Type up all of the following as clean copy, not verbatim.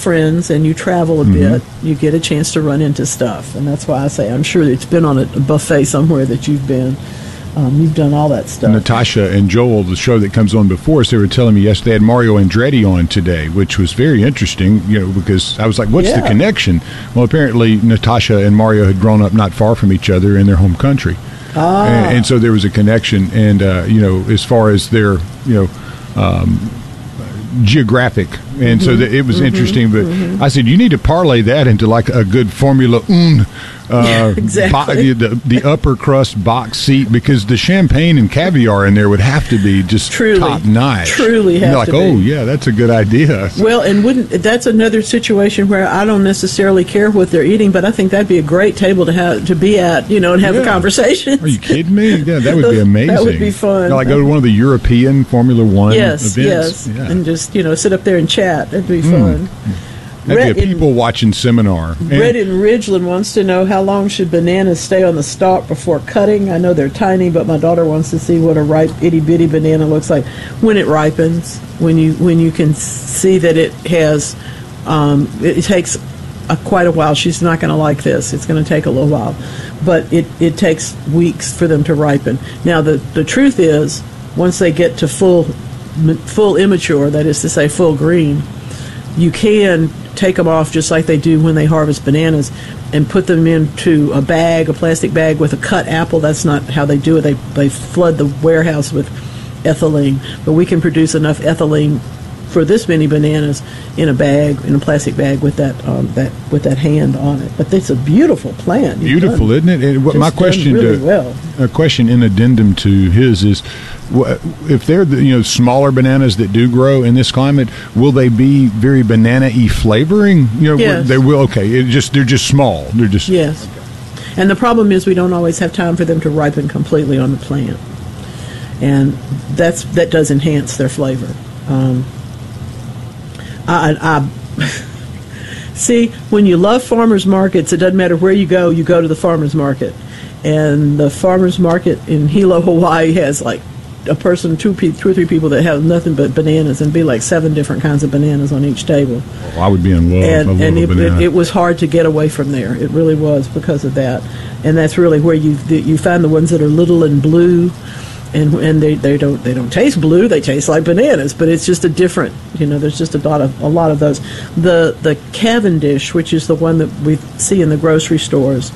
friends and you travel a bit, you get a chance to run into stuff. And that's why I say I'm sure it's been on a buffet somewhere that you've been. You've done all that stuff. Natasha and Joel, the show that comes on before us, they were telling me yesterday they had Mario Andretti on today, which was very interesting, because I was like, what's the connection? Well, apparently Natasha and Mario had grown up not far from each other in their home country. And so there was a connection. And, as far as their, geographic. And so it was interesting. But I said, you need to parlay that into like a good Formula One. Exactly. The upper crust box seat, because the champagne and caviar in there would have to be just top notch. Truly have to be. Oh yeah, that's a good idea. Well, and that's another situation where I don't necessarily care what they're eating, but I think that'd be a great table to be at, and have a conversation. Are you kidding me? Yeah, that would be amazing. That would be fun. Like go to one of the European Formula One events. Yes, and just sit up there and chat. That'd be fun. That'd be a people-watching seminar. Red in Ridgeland wants to know, how long should bananas stay on the stalk before cutting? I know they're tiny, but my daughter wants to see what a ripe itty-bitty banana looks like when it ripens, when you can see that it has, it takes quite a while. She's not going to like this. It's going to take a little while. But it takes weeks for them to ripen. Now, the truth is, once they get to full immature, that is to say full green, you can take them off just like they do when they harvest bananas and put them into a plastic bag with a cut apple. That's not how they do it. They flood the warehouse with ethylene. But we can produce enough ethylene for this many bananas in a plastic bag with that hand on it. But it's a beautiful plant. Beautiful, isn't it? And my question, a question in addendum to his is, if they're the smaller bananas that do grow in this climate, will they be very banana-y flavoring? Yes. They will. Okay, they're just small. They're just yes. Okay. And the problem is we don't always have time for them to ripen completely on the plant, and that does enhance their flavor. I see, when you love farmers markets, it doesn't matter where you go to the farmers market, and the farmers market in Hilo, Hawaii has like a person, two or three people that have nothing but bananas, and be like 7 different kinds of bananas on each table. Oh, I would be in love. And it was hard to get away from there. It really was, because of that. And that's really where you find the ones that are little and blue, and they don't taste blue. They taste like bananas, but it's just a different. There's just a lot of those. The Cavendish, which is the one that we see in the grocery stores,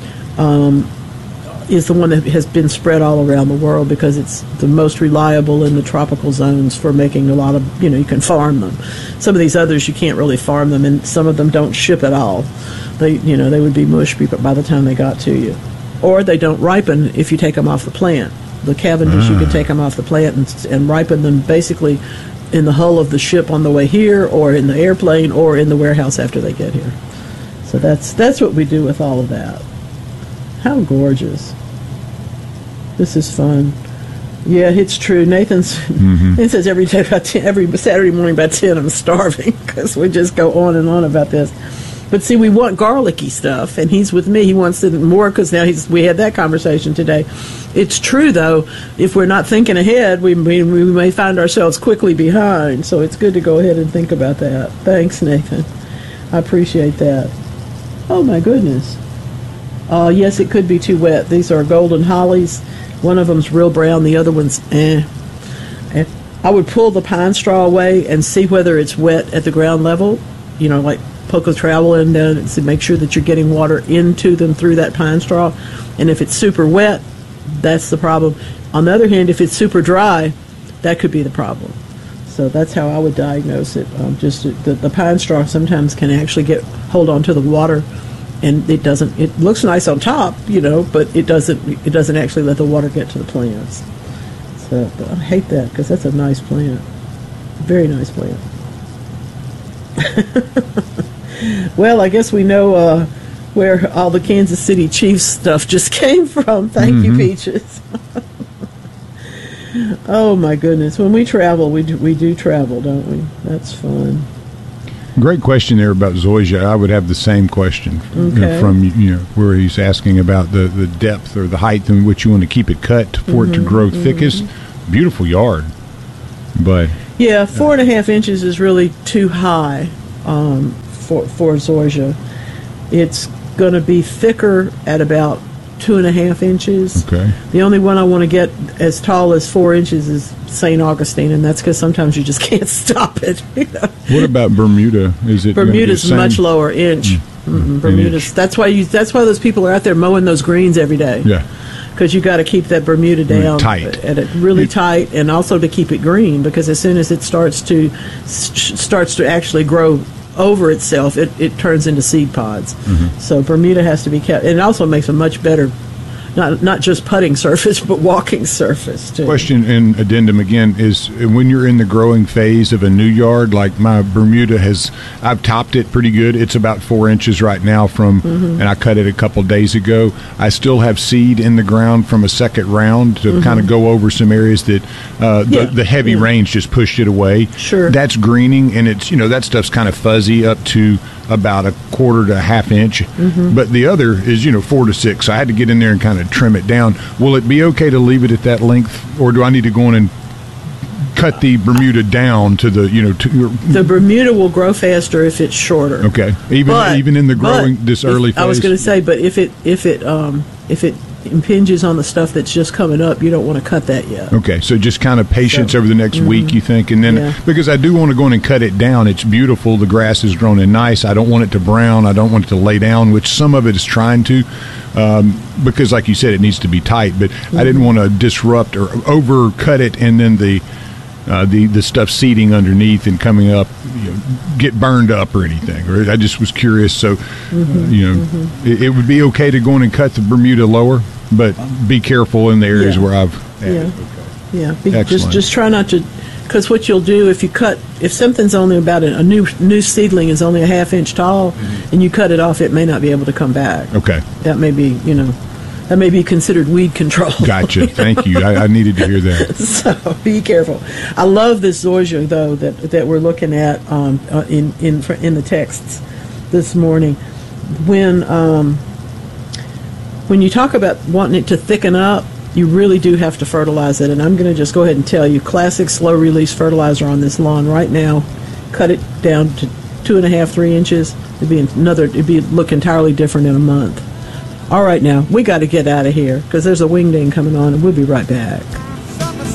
is the one that has been spread all around the world because it's the most reliable in the tropical zones for making a lot of, you can farm them. Some of these others you can't really farm them, and some of them don't ship at all. They would be mush by the time they got to you. Or they don't ripen if you take them off the plant. The Cavendish, you can take them off the plant and ripen them basically in the hull of the ship on the way here, or in the airplane, or in the warehouse after they get here. So that's what we do with all of that. How gorgeous. This is fun. Yeah, it's true. Nathan says every Saturday morning about 10 I'm starving, because we just go on and on about this. But see, we want garlicky stuff, and he's with me. He wants it more because now we had that conversation today. It's true, though, if we're not thinking ahead, we may find ourselves quickly behind. So it's good to go ahead and think about that. Thanks, Nathan. I appreciate that. Oh, my goodness. Yes, it could be too wet. These are golden hollies. One of them's real brown. The other one's I would pull the pine straw away and see whether it's wet at the ground level, like poke a trowel in there to make sure that you're getting water into them through that pine straw. And if it's super wet, that's the problem. On the other hand, if it's super dry, that could be the problem. So that's how I would diagnose it. Just the pine straw sometimes can actually hold on to the water, and it looks nice on top, but it doesn't actually let the water get to the plants. So I hate that, because that's a nice plant. Very nice plant. Well, I guess we know where all the Kansas City Chiefs stuff just came from. Thank you, Peaches. Oh, my goodness. When we travel, we do travel, don't we? That's fun. Great question there about zoysia. I would have the same question from where he's asking about the depth or the height in which you want to keep it cut for it to grow thickest. Beautiful yard, but 4.5 inches is really too high. for zoysia. It's going to be thicker at about 2.5 inches. Okay. The only one I want to get as tall as 4 inches is St. Augustine, and that's because sometimes you just can't stop it. What about Bermuda? Is it Bermuda's much lower, inch. Bermuda's inch. That's why those people are out there mowing those greens every day. Yeah. Because you got to keep that Bermuda down tight, at it really tight, and also to keep it green. Because as soon as it starts to actually grow over itself, it turns into seed pods. So Bermuda has to be kept, and it also makes a much better, not just putting surface, but walking surface too. Question and addendum again is, when you're in the growing phase of a new yard, like my Bermuda I've topped it pretty good. It's about 4 inches right now and I cut it a couple days ago. I still have seed in the ground from a second round to kind of go over some areas that the heavy rains just pushed it away. Sure. That's greening, and it's, that stuff's kind of fuzzy up to about 1/4 to 1/2 inch, but the other is 4 to 6. So I had to get in there and kind of trim it down. Will it be okay to leave it at that length, or do I need to go in and cut the Bermuda down to the the Bermuda will grow faster if it's shorter. Okay, even in the growing early phase. I was going to say, but if it impinges on the stuff that's just coming up, you don't want to cut that yet. Okay, so just kind of patience over the next week, you think, and then because I do want to go in and cut it down. It's beautiful. The grass is grown in nice. I don't want it to brown. I don't want it to lay down, which some of it is trying to, because like you said, it needs to be tight. But I didn't want to disrupt or overcut it, and then the stuff seeding underneath and coming up, get burned up or anything. Or I just was curious. So, it would be okay to go in and cut the Bermuda lower, but be careful in the areas where I've added. Just try not to, because what you'll do if something's only about a new seedling is only 1/2 inch tall, and you cut it off, it may not be able to come back. Okay, that may be That may be considered weed control. Gotcha. Thank you. I needed to hear that. So be careful. I love this zoysia, though, that we're looking at in the texts this morning. When you talk about wanting it to thicken up, you really do have to fertilize it. And I'm going to just go ahead and tell you, classic slow release fertilizer on this lawn right now. Cut it down to 2.5, 3 inches. It'd look entirely different in a month. All right, now, we got to get out of here because there's a wingding coming on, and we'll be right back.